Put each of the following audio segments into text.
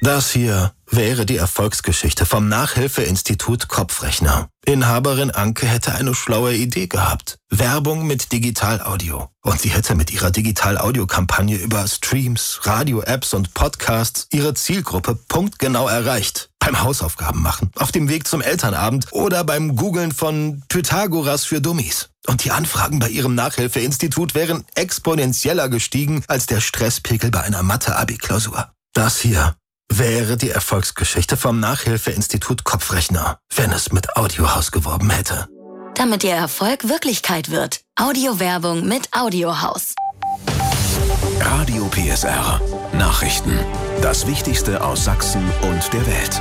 Das hier wäre die Erfolgsgeschichte vom Nachhilfeinstitut Kopfrechner. Inhaberin Anke hätte eine schlaue Idee gehabt. Werbung mit Digitalaudio. Und sie hätte mit ihrer Digitalaudio-Kampagne über Streams, Radio-Apps und Podcasts ihre Zielgruppe punktgenau erreicht. Beim Hausaufgaben machen, auf dem Weg zum Elternabend oder beim Googlen von Pythagoras für Dummies. Und die Anfragen bei ihrem Nachhilfeinstitut wären exponentieller gestiegen als der Stresspegel bei einer Mathe-Abi-Klausur. Das hier wäre die Erfolgsgeschichte vom Nachhilfeinstitut Kopfrechner, wenn es mit Audiohaus geworben hätte. Damit Ihr Erfolg Wirklichkeit wird. Audiowerbung mit Audiohaus. Radio PSR. Nachrichten. Das Wichtigste aus Sachsen und der Welt.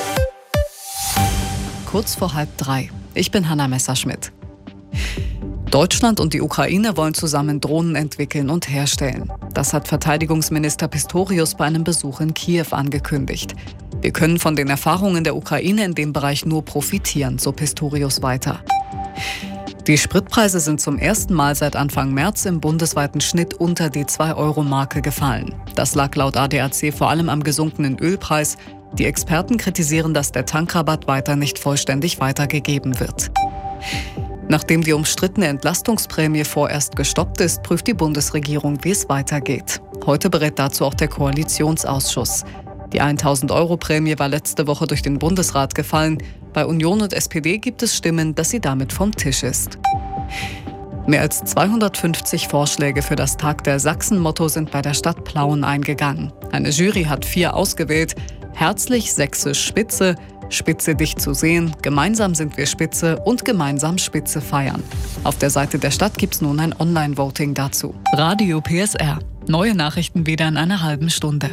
Kurz vor 2:30. Ich bin Hanna Messerschmidt. Deutschland und die Ukraine wollen zusammen Drohnen entwickeln und herstellen. Das hat Verteidigungsminister Pistorius bei einem Besuch in Kiew angekündigt. Wir können von den Erfahrungen der Ukraine in dem Bereich nur profitieren, so Pistorius weiter. Die Spritpreise sind zum ersten Mal seit Anfang März im bundesweiten Schnitt unter die 2-Euro-Marke gefallen. Das lag laut ADAC vor allem am gesunkenen Ölpreis. Die Experten kritisieren, dass der Tankrabatt weiter nicht vollständig weitergegeben wird. Nachdem die umstrittene Entlastungsprämie vorerst gestoppt ist, prüft die Bundesregierung, wie es weitergeht. Heute berät dazu auch der Koalitionsausschuss. Die 1.000-Euro-Prämie war letzte Woche durch den Bundesrat gefallen. Bei Union und SPD gibt es Stimmen, dass sie damit vom Tisch ist. Mehr als 250 Vorschläge für das Tag der Sachsen-Motto sind bei der Stadt Plauen eingegangen. Eine Jury hat 4 ausgewählt. Herzlich sächsisch Spitze, Spitze dich zu sehen, gemeinsam sind wir Spitze und gemeinsam Spitze feiern. Auf der Seite der Stadt gibt's nun ein Online-Voting dazu. Radio PSR. Neue Nachrichten wieder in einer halben Stunde.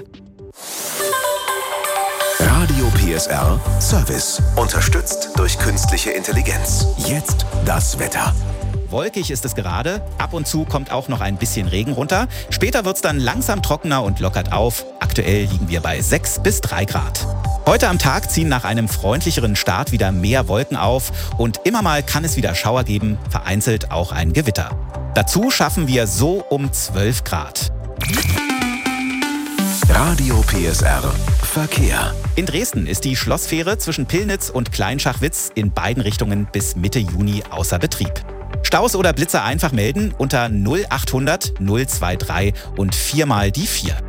Radio PSR Service. Unterstützt durch künstliche Intelligenz. Jetzt das Wetter. Wolkig ist es gerade, ab und zu kommt auch noch ein bisschen Regen runter. Später wird es dann langsam trockener und lockert auf. Aktuell liegen wir bei 6 bis 3 Grad. Heute am Tag ziehen nach einem freundlicheren Start wieder mehr Wolken auf und immer mal kann es wieder Schauer geben, vereinzelt auch ein Gewitter. Dazu schaffen wir so um 12 Grad. Radio PSR Verkehr. In Dresden ist die Schlossfähre zwischen Pillnitz und Kleinschachwitz in beiden Richtungen bis Mitte Juni außer Betrieb. Staus oder Blitzer einfach melden unter 0800 023 und 4 mal die 4.